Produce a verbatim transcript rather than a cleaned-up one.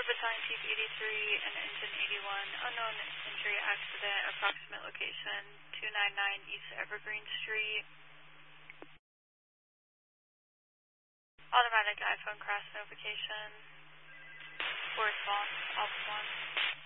Battalion Chief eighty-three and Engine eighty-one, unknown injury accident, approximate location two ninety-nine East Evergreen Street. Automatic iPhone crash notification. For response, Alpha one.